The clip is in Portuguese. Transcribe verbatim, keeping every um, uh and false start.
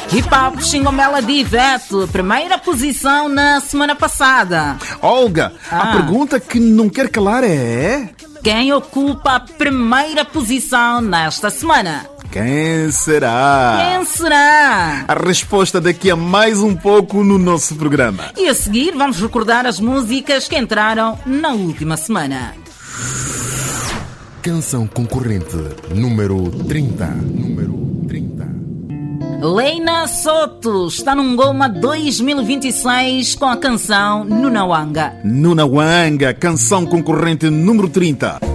Hip Hop Xingo Melody Ivete, primeira posição na semana passada. Olga, ah. a pergunta que não quer calar é... Quem ocupa a primeira posição nesta semana? Quem será? Quem será? A resposta daqui a mais um pouco no nosso programa. E a seguir vamos recordar as músicas que entraram na última semana. Canção concorrente número trinta. Número trinta. Leina Soto está num Goma dois mil e vinte e seis com a canção Nunawanga. Nunawanga, canção concorrente número trinta.